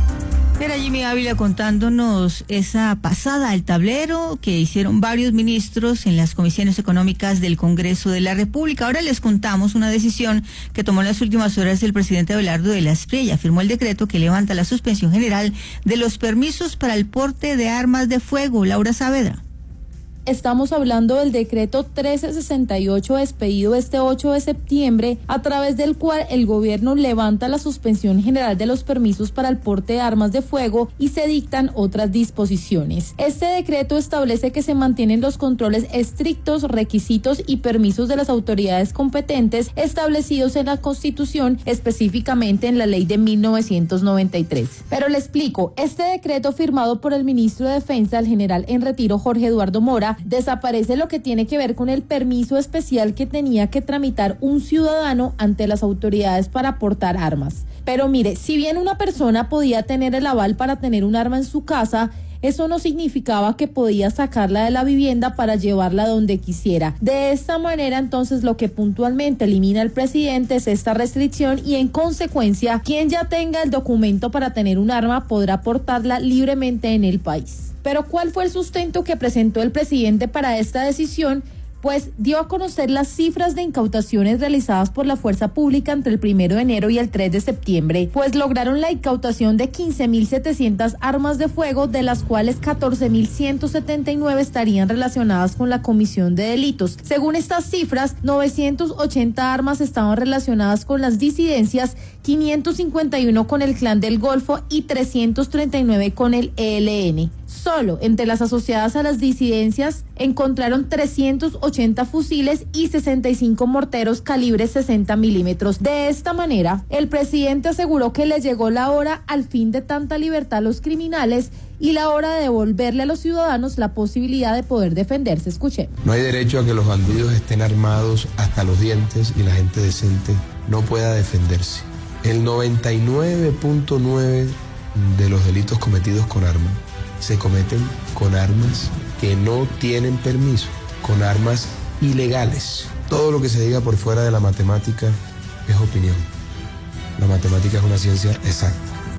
Era Jimmy Ávila contándonos esa pasada al tablero que hicieron varios ministros en las comisiones económicas del Congreso de la República. Ahora les contamos una decisión que tomó en las últimas horas el presidente Abelardo de la Espriella. Firmó el decreto que levanta la suspensión general de los permisos para el porte de armas de fuego. Laura Saavedra. Estamos hablando del decreto trece sesenta y ocho expedido este ocho de septiembre, a través del cual el gobierno levanta la suspensión general de los permisos para el porte de armas de fuego y se dictan otras disposiciones. Este decreto establece que se mantienen los controles estrictos, requisitos y permisos de las autoridades competentes establecidos en la Constitución, específicamente en la ley de mil novecientos noventa y tres. Pero le explico, este decreto firmado por el ministro de Defensa, el general en retiro Jorge Eduardo Mora, desaparece lo que tiene que ver con el permiso especial que tenía que tramitar un ciudadano ante las autoridades para portar armas. Pero mire, si bien una persona podía tener el aval para tener un arma en su casa, eso no significaba que podía sacarla de la vivienda para llevarla donde quisiera. De esta manera, entonces, lo que puntualmente elimina el presidente es esta restricción y, en consecuencia, quien ya tenga el documento para tener un arma podrá portarla libremente en el país. Pero ¿cuál fue el sustento que presentó el presidente para esta decisión? Pues dio a conocer las cifras de incautaciones realizadas por la fuerza pública entre el primero de enero y el tres de septiembre, pues lograron la incautación de quince mil setecientas armas de fuego, de las cuales catorce mil ciento setenta y nueve estarían relacionadas con la comisión de delitos. Según estas cifras, novecientas ochenta armas estaban relacionadas con las disidencias, quinientos cincuenta y uno con el Clan del Golfo y trescientos treinta y nueve con el E L N. Solo entre las asociadas a las disidencias encontraron trescientos ochenta fusiles y sesenta y cinco morteros calibre sesenta milímetros. De esta manera, el presidente aseguró que le llegó la hora al fin de tanta libertad a los criminales y la hora de devolverle a los ciudadanos la posibilidad de poder defenderse. Escuche. No hay derecho a que los bandidos estén armados hasta los dientes y la gente decente no pueda defenderse. El noventa y nueve punto nueve de los delitos cometidos con arma se cometen con armas que no tienen permiso, con armas ilegales. Todo lo que se diga por fuera de la matemática es opinión. La matemática es una ciencia exacta.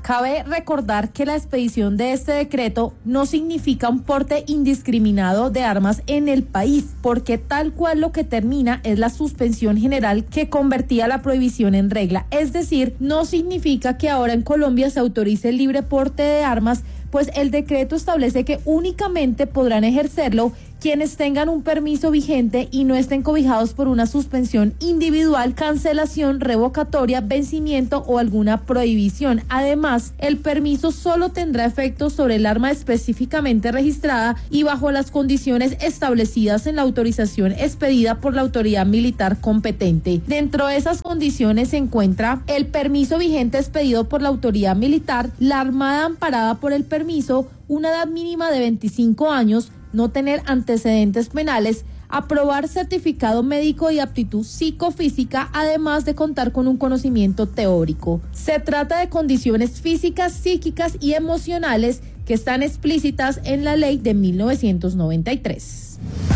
Cabe recordar que la expedición de este decreto no significa un porte indiscriminado de armas en el país, porque tal cual lo que termina es la suspensión general que convertía la prohibición en regla. Es decir, no significa que ahora en Colombia se autorice el libre porte de armas, pues el decreto establece que únicamente podrán ejercerlo quienes tengan un permiso vigente y no estén cobijados por una suspensión individual, cancelación, revocatoria, vencimiento o alguna prohibición. Además, el permiso solo tendrá efecto sobre el arma específicamente registrada y bajo las condiciones establecidas en la autorización expedida por la autoridad militar competente. Dentro de esas condiciones se encuentra el permiso vigente expedido por la autoridad militar, la armada amparada por el permiso, una edad mínima de veinticinco años, no tener antecedentes penales, aprobar certificado médico y aptitud psicofísica, además de contar con un conocimiento teórico. Se trata de condiciones físicas, psíquicas y emocionales que están explícitas en la ley de mil novecientos noventa y tres.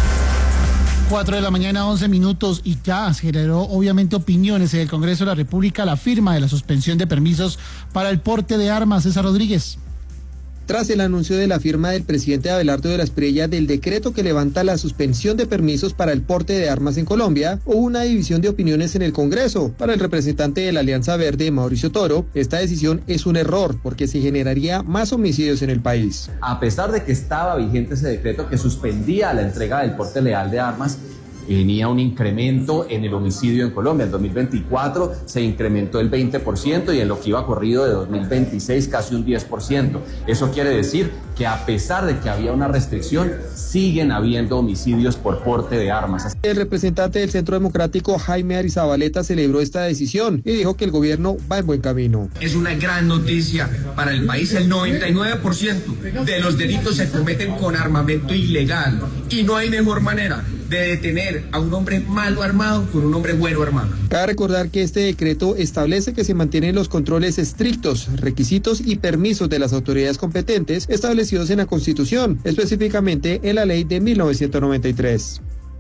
Cuatro de la mañana, once minutos, y ya se generó obviamente opiniones en el Congreso de la República la firma de la suspensión de permisos para el porte de armas. César Rodríguez. Tras el anuncio de la firma del presidente Abelardo de la Espriella del decreto que levanta la suspensión de permisos para el porte de armas en Colombia, hubo una división de opiniones en el Congreso. Para el representante de la Alianza Verde, Mauricio Toro, esta decisión es un error porque se generaría más homicidios en el país. A pesar de que estaba vigente ese decreto que suspendía la entrega del porte legal de armas, venía un incremento en el homicidio en Colombia. En dos mil veinticuatro se incrementó el veinte por ciento y en lo que iba corrido de dos mil veintiséis casi un diez por ciento. Eso quiere decir que a pesar de que había una restricción, siguen habiendo homicidios por porte de armas. El representante del Centro Democrático, Jaime Arizabaleta, celebró esta decisión y dijo que el gobierno va en buen camino. Es una gran noticia para el país. El noventa y nueve por ciento de los delitos se cometen con armamento ilegal y no hay mejor manera de detener a un hombre malo armado con un hombre bueno armado. Cabe recordar que este decreto establece que se mantienen los controles estrictos, requisitos y permisos de las autoridades competentes establecidos en la Constitución, específicamente en la ley de mil novecientos noventa y tres.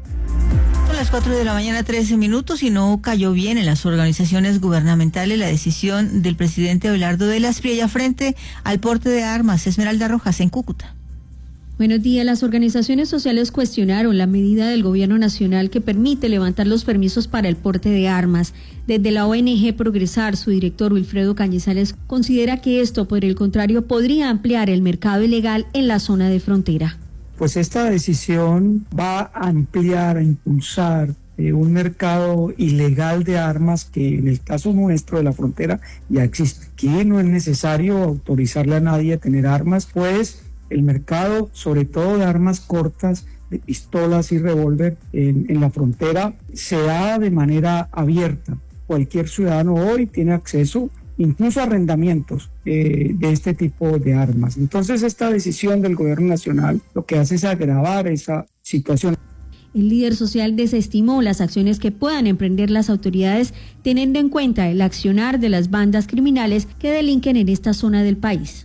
Son las cuatro de la mañana, trece minutos, y no cayó bien en las organizaciones gubernamentales la decisión del presidente Abelardo de la Espriella frente al porte de armas. Esmeralda Rojas, en Cúcuta. Buenos días. Las organizaciones sociales cuestionaron la medida del gobierno nacional que permite levantar los permisos para el porte de armas. Desde la O N G Progresar, su director Wilfredo Cañizales considera que esto, por el contrario, podría ampliar el mercado ilegal en la zona de frontera. Pues esta decisión va a ampliar, a impulsar eh, un mercado ilegal de armas que en el caso nuestro de la frontera ya existe. Aquí no es necesario autorizarle a nadie a tener armas, pues el mercado, sobre todo de armas cortas, de pistolas y revólver en, en la frontera, se da de manera abierta. Cualquier ciudadano hoy tiene acceso, incluso a arrendamientos eh, de este tipo de armas. Entonces, esta decisión del gobierno nacional lo que hace es agravar esa situación. El líder social desestimó las acciones que puedan emprender las autoridades, teniendo en cuenta el accionar de las bandas criminales que delinquen en esta zona del país.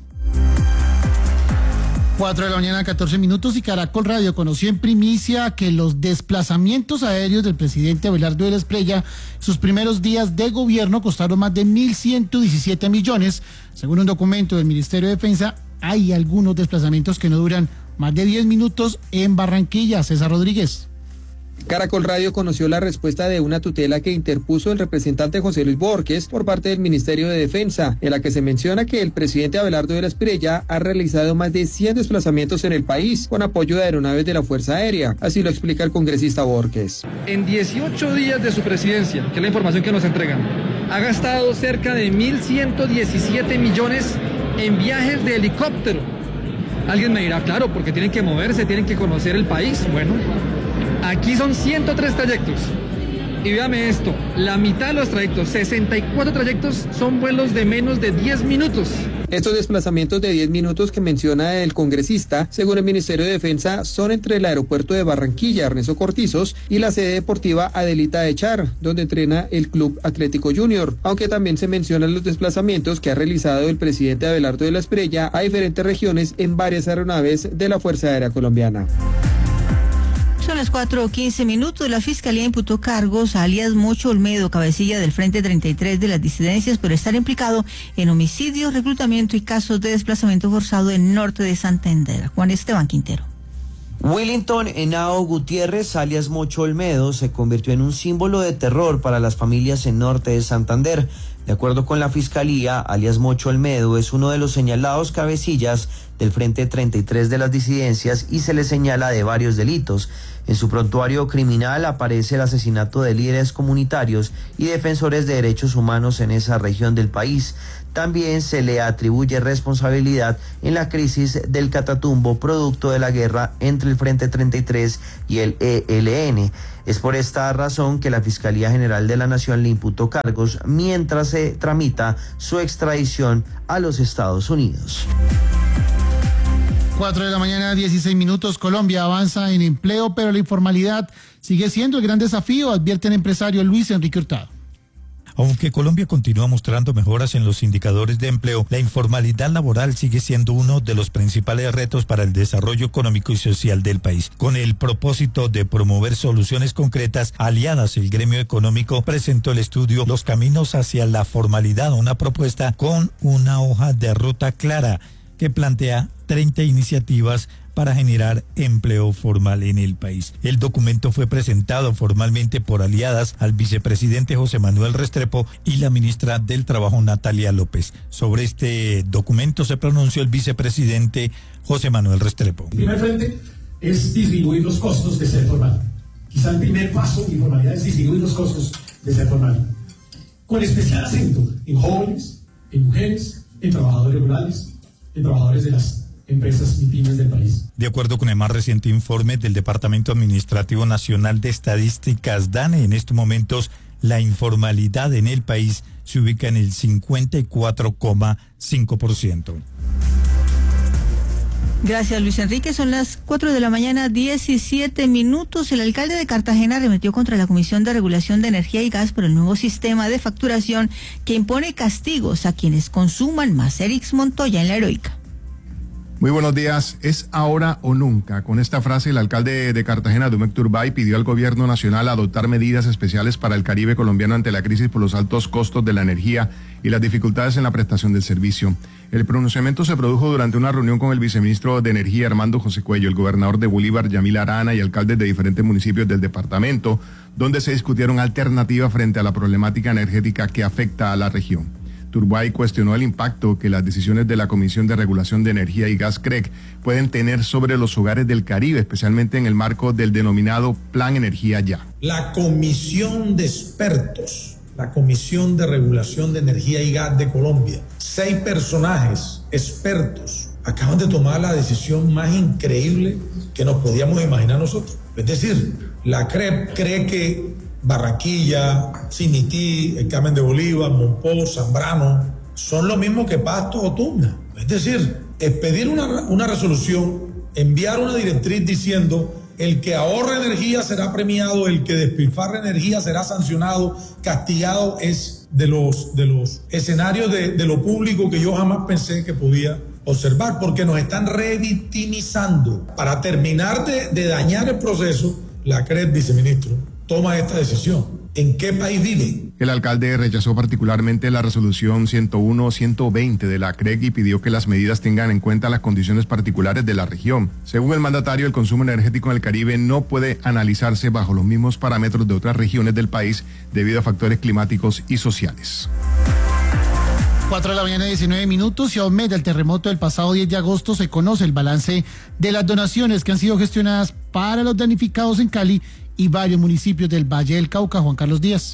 Cuatro de la mañana, catorce minutos, y Caracol Radio conoció en primicia que los desplazamientos aéreos del presidente Abelardo de la Espriella, sus primeros días de gobierno, costaron más de mil ciento diecisiete millones. Según un documento del Ministerio de Defensa, hay algunos desplazamientos que no duran más de diez minutos en Barranquilla. César Rodríguez. Caracol Radio conoció la respuesta de una tutela que interpuso el representante José Luis Borges por parte del Ministerio de Defensa, en la que se menciona que el presidente Abelardo de la Espriella ha realizado más de cien desplazamientos en el país con apoyo de aeronaves de la Fuerza Aérea. Así lo explica el congresista Borges. En dieciocho días de su presidencia, que es la información que nos entregan, ha gastado cerca de mil ciento diecisiete millones en viajes de helicóptero. Alguien me dirá, claro, porque tienen que moverse, tienen que conocer el país. Bueno, aquí son ciento tres trayectos. Y véame esto, la mitad de los trayectos, sesenta y cuatro trayectos, son vuelos de menos de diez minutos. Estos desplazamientos de diez minutos que menciona el congresista, según el Ministerio de Defensa, son entre el aeropuerto de Barranquilla, Ernesto Cortizos, y la sede deportiva Adelita de Char, donde entrena el Club Atlético Junior, aunque también se mencionan los desplazamientos que ha realizado el presidente Abelardo de la Espriella a diferentes regiones en varias aeronaves de la Fuerza Aérea Colombiana. Son las cuatro o quince minutos. La Fiscalía imputó cargos a alias Mocho Olmedo, cabecilla del Frente treinta y tres de las disidencias, por estar implicado en homicidio, reclutamiento y casos de desplazamiento forzado en norte de Santander. Juan Esteban Quintero. Willington Henao Gutiérrez, alias Mocho Olmedo, se convirtió en un símbolo de terror para las familias en norte de Santander. De acuerdo con la Fiscalía, alias Mocho Olmedo es uno de los señalados cabecillas del Frente treinta y tres de las disidencias y se le señala de varios delitos. En su prontuario criminal aparece el asesinato de líderes comunitarios y defensores de derechos humanos en esa región del país. También se le atribuye responsabilidad en la crisis del Catatumbo, producto de la guerra entre el Frente treinta y tres y el E L N. Es por esta razón que la Fiscalía General de la Nación le imputó cargos mientras se tramita su extradición a los Estados Unidos. cuatro de la mañana, dieciséis minutos. Colombia avanza en empleo, pero la informalidad sigue siendo el gran desafío, advierte el empresario Luis Enrique Hurtado. Aunque Colombia continúa mostrando mejoras en los indicadores de empleo, la informalidad laboral sigue siendo uno de los principales retos para el desarrollo económico y social del país. Con el propósito de promover soluciones concretas, Aliadas, el gremio económico, presentó el estudio Los Caminos hacia la Formalidad, una propuesta con una hoja de ruta clara que plantea treinta iniciativas para generar empleo formal en el país. El documento fue presentado formalmente por Aliadas al vicepresidente José Manuel Restrepo y la ministra del Trabajo Natalia López. Sobre este documento se pronunció el vicepresidente José Manuel Restrepo. El primer frente es disminuir los costos de ser formal. Quizá el primer paso de informalidad es disminuir los costos de ser formal, con especial acento en jóvenes, en mujeres, en trabajadores rurales, en trabajadores de las empresas y pymes del país. De acuerdo con el más reciente informe del Departamento Administrativo Nacional de Estadísticas, DANE, en estos momentos la informalidad en el país se ubica en el cincuenta y cuatro coma cinco por ciento. Gracias, Luis Enrique. Son las cuatro de la mañana, diecisiete minutos. El alcalde de Cartagena arremetió contra la Comisión de Regulación de Energía y Gas por el nuevo sistema de facturación que impone castigos a quienes consuman más. Erix Montoya en La Heroica. Muy buenos días. Es ahora o nunca. Con esta frase, el alcalde de Cartagena, Dumek Turbay, pidió al gobierno nacional adoptar medidas especiales para el Caribe colombiano ante la crisis por los altos costos de la energía y las dificultades en la prestación del servicio. El pronunciamiento se produjo durante una reunión con el viceministro de Energía, Armando José Cuello, el gobernador de Bolívar, Yamil Arana, y alcaldes de diferentes municipios del departamento, donde se discutieron alternativas frente a la problemática energética que afecta a la región. Turbay cuestionó el impacto que las decisiones de la Comisión de Regulación de Energía y Gas, C R E C, pueden tener sobre los hogares del Caribe, especialmente en el marco del denominado Plan Energía Ya. La Comisión de Expertos, la Comisión de Regulación de Energía y Gas de Colombia, seis personajes expertos, acaban de tomar la decisión más increíble que nos podíamos imaginar nosotros. Es decir, la C R E P cree que Barranquilla, Cinití, el Carmen de Bolívar, Monpó, Zambrano, son lo mismo que Pasto o Tuna. Es decir, expedir una, una resolución, enviar una directriz diciendo el que ahorre energía será premiado, el que despilfarre energía será sancionado, castigado, es de los, de los escenarios de, de lo público que yo jamás pensé que podía observar, porque nos están revictimizando. Para terminar de, de dañar el proceso, la C R E P, viceministro, toma esta decisión. ¿En qué país vive? El alcalde rechazó particularmente la resolución ciento uno ciento veinte de la C R E C y pidió que las medidas tengan en cuenta las condiciones particulares de la región. Según el mandatario, el consumo energético en el Caribe no puede analizarse bajo los mismos parámetros de otras regiones del país debido a factores climáticos y sociales. cuatro de la mañana, diecinueve minutos, y a un mes del terremoto del pasado diez de agosto se conoce el balance de las donaciones que han sido gestionadas para los damnificados en Cali y varios municipios del Valle del Cauca. Juan Carlos Díaz.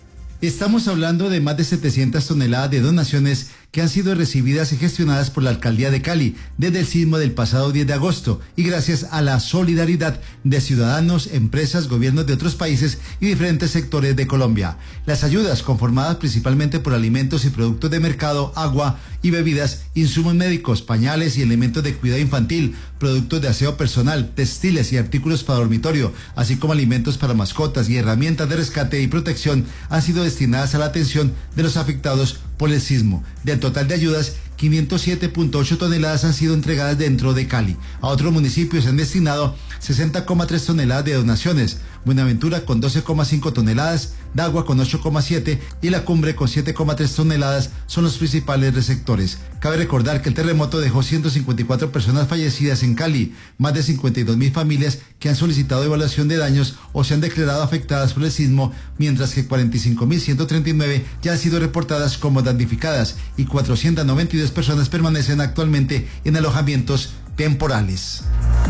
Estamos hablando de más de setecientas toneladas de donaciones que han sido recibidas y gestionadas por la Alcaldía de Cali desde el sismo del pasado diez de agosto y gracias a la solidaridad de ciudadanos, empresas, gobiernos de otros países y diferentes sectores de Colombia. Las ayudas, conformadas principalmente por alimentos y productos de mercado, agua y bebidas, insumos médicos, pañales y elementos de cuidado infantil, productos de aseo personal, textiles y artículos para dormitorio, así como alimentos para mascotas y herramientas de rescate y protección, han sido destinadas a la atención de los afectados por el sismo. Del total de ayudas quinientos siete punto ocho toneladas han sido entregadas dentro de Cali. A otros municipios se han destinado sesenta coma tres toneladas de donaciones. Buenaventura con doce coma cinco toneladas, Dagua con ocho coma siete y La Cumbre con siete coma tres toneladas son los principales receptores. Cabe recordar que el terremoto dejó ciento cincuenta y cuatro personas fallecidas en Cali, más de cincuenta y dos mil familias que han solicitado evaluación de daños o se han declarado afectadas por el sismo, mientras que cuarenta y cinco mil ciento treinta y nueve ya han sido reportadas como damnificadas y cuatrocientas noventa y dos personas permanecen actualmente en alojamientos temporales.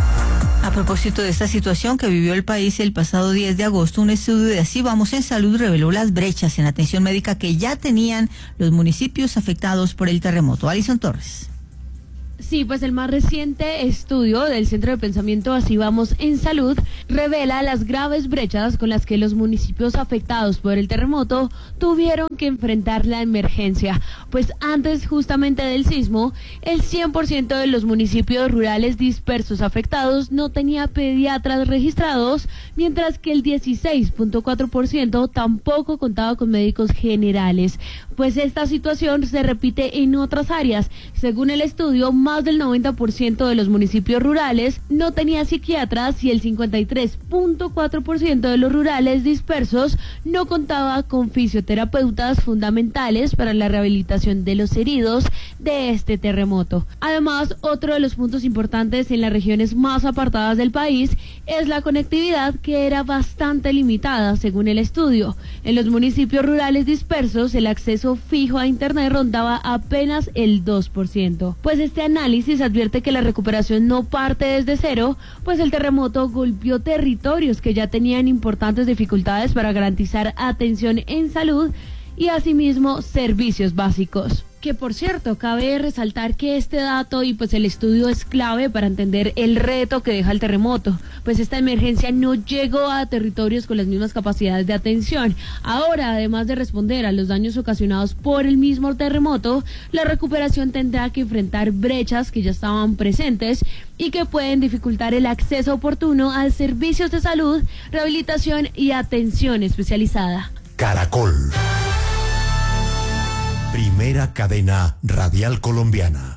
A propósito de esta situación que vivió el país el pasado diez de agosto, un estudio de Así Vamos en Salud reveló las brechas en atención médica que ya tenían los municipios afectados por el terremoto. Alison Torres. Sí, pues el más reciente estudio del Centro de Pensamiento Así Vamos en Salud revela las graves brechas con las que los municipios afectados por el terremoto tuvieron que enfrentar la emergencia. Pues antes justamente del sismo, el cien por ciento de los municipios rurales dispersos afectados no tenía pediatras registrados, mientras que el dieciséis punto cuatro por ciento tampoco contaba con médicos generales. Pues esta situación se repite en otras áreas. Según el estudio, más del noventa por ciento de los municipios rurales no tenía psiquiatras y el cincuenta y tres punto cuatro por ciento de los rurales dispersos no contaba con fisioterapeutas fundamentales para la rehabilitación de los heridos de este terremoto. Además, otro de los puntos importantes en las regiones más apartadas del país es la conectividad, que era bastante limitada según el estudio. En los municipios rurales dispersos, el acceso fijo a internet rondaba apenas el dos por ciento. Pues este análisis advierte que la recuperación no parte desde cero, pues el terremoto golpeó territorios que ya tenían importantes dificultades para garantizar atención en salud y asimismo servicios básicos. Que por cierto, cabe resaltar que este dato y pues el estudio es clave para entender el reto que deja el terremoto, pues esta emergencia no llegó a territorios con las mismas capacidades de atención. Ahora, además de responder a los daños ocasionados por el mismo terremoto, la recuperación tendrá que enfrentar brechas que ya estaban presentes y que pueden dificultar el acceso oportuno a servicios de salud, rehabilitación y atención especializada. Caracol. Primera cadena radial colombiana.